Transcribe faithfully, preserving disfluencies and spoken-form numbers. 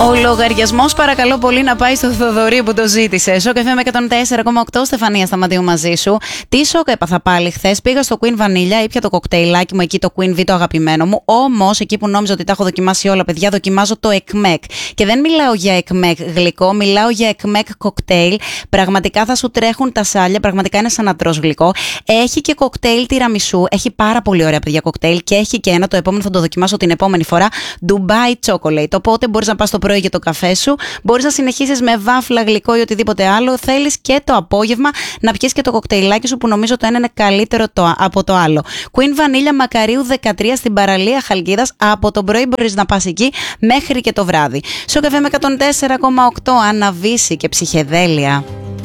Ο λογαριασμός παρακαλώ πολύ να πάει στο Θοδωρή που το ζήτησε. Σοκ εφ εμ εκατόν τέσσερα κόμμα οκτώ, Στεφανία Σταματίου μαζί σου. Τι σοκ έπαθα πάλι χθες. Πήγα στο Queen Vanilla, ήπια το κοκτέιλάκι μου εκεί, το Queen V, το αγαπημένο μου. Όμως εκεί που νόμιζα ότι τα έχω δοκιμάσει όλα, παιδιά, δοκιμάζω το εκμεκ. Και δεν μιλάω για εκμεκ γλυκό, μιλάω για εκμεκ κοκτέιλ. Πραγματικά θα σου τρέχουν τα σάλια, πραγματικά είναι σαν να τρως γλυκό. Έχει και κοκτέιλ τιραμισού. Έχει πάρα πολύ ωραία, παιδιά, κοκτέιλ. Και έχει και ένα, το επόμενο θα το δοκιμάσω την επόμενη φορά, Dubai Chocolate. Οπότε μπορείς να πας το πρωί για το καφέ σου, μπορείς να συνεχίσεις με βάφλα, γλυκό ή οτιδήποτε άλλο. Θέλεις και το απόγευμα να πιεις και το κοκτέιλάκι σου, που νομίζω το ένα είναι καλύτερο το, από το άλλο. Queen Vanilla Μακαρίου δεκατρία στην παραλία Χαλκίδας. Από το πρωί μπορείς να πας εκεί μέχρι και το βράδυ. Σοκ εφ εμ εκατόν τέσσερα κόμμα οκτώ, Αναβίση και ψυχεδέλεια.